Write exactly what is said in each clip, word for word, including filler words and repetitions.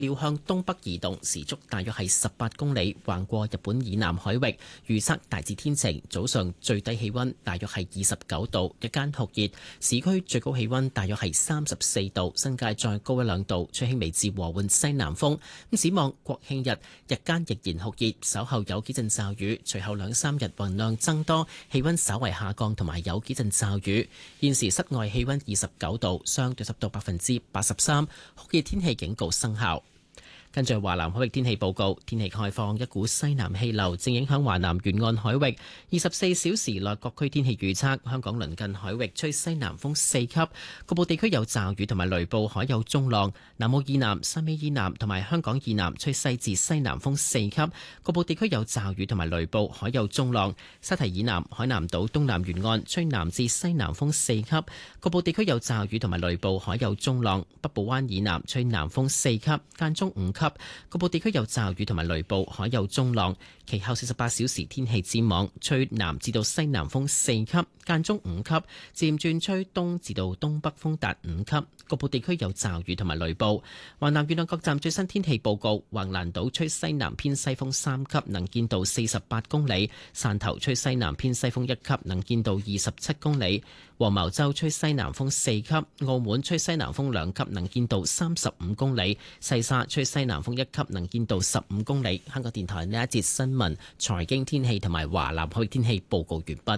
料向東北移動，時速大約係十八公里，橫過日本以南海域。預測大致天晴，早上最低氣溫大約係二十九度，日間酷熱，市區最高氣溫大約係三十四度，新界再高一兩度，吹輕微至和緩西南風。咁展望國慶日，日間仍然酷熱，稍後有幾陣驟雨，隨後兩三日雲量增多，氣溫稍為下降，同埋有幾陣驟雨。現時室外氣溫二十九度，相對濕度百分之八十三，酷熱天氣警告生效。跟住華南海域天氣報告，天氣概況，一股西南氣流正影響華南沿岸海域。二十四小時內各區天氣預測，香港鄰近海域吹西南風四級，局部地區有驟雨同埋雷暴，海有中浪。南澳以南、汕尾以南同埋香港以南吹西至西南風四級，局部地區有驟雨同埋雷暴，海有中浪。沙堤以南、海南島東南沿岸吹南至西南風四級，局部地區有驟雨同埋雷暴，海有中浪。北部灣以南吹南風四級，間中五級。局部地區有驟雨同埋雷暴，海有中浪。其後四十八小時天氣展望，吹南至到西南風四級，間中五級，漸轉吹東至到東北風達五級。局部地區有驟雨同埋雷暴。華南沿岸各站最新天氣報告：橫瀾島吹西南偏西風三級，能見度四十八公里；汕頭吹西南偏西風一級，能見度二十七公里；黃茅洲吹西南風四級；澳門吹西南風兩級，能見度三十五公里；西沙吹西南風一級，能見度十五公里。香港電台呢一節新聞、財經天氣同埋華南海域天氣報告完畢。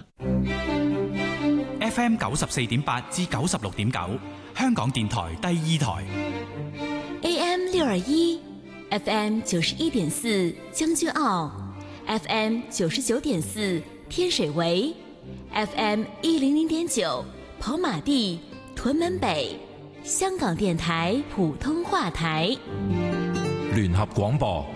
F M 九十四點八至九十六點九，香港電台第二台。 A M 六二一，F M 九十一點四將軍澳 ，F M 九十九點四天水圍 ，F M 一零零點九跑馬地、屯門北，香港電台普通話台。 聯合廣播。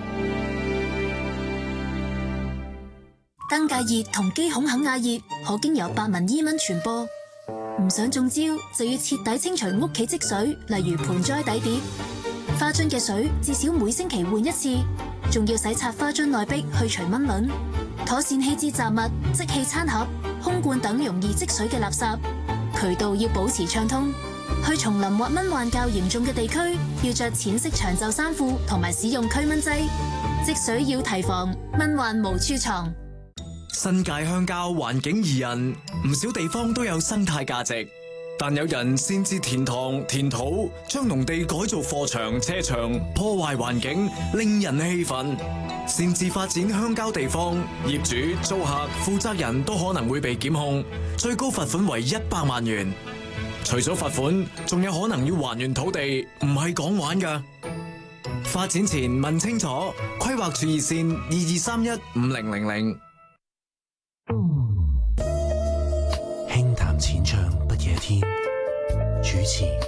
登革熱同肌孔肯亞熱可經由白紋伊蚊傳播，唔想中招就要徹底清除屋企積水，例如盆栽底碟、花樽嘅水，至少每星期換一次，仲要洗擦花樽內壁去除蚊卵，妥善棄置雜物、即棄餐盒、空罐等容易積水嘅垃圾，渠道要保持暢通。去叢林或蚊患較嚴重嘅地區，要着淺色長袖衫褲同埋使用驅蚊劑，積水要提防，蚊患無處藏。 新界鄉郊環境宜人，唔少地方都有生態價值，但有人擅自填塘填土，將農地改造貨場車場，破壞環境，令人氣憤。擅自發展鄉郊地方，業主、租客、負責人都可能會被檢控，最高罰款為一百萬元。除咗罰款，仲有可能要還原土地，唔係講玩㗎。發展前問清楚，規劃處熱線二二三一五零零零。 輕談淺唱不夜天，主持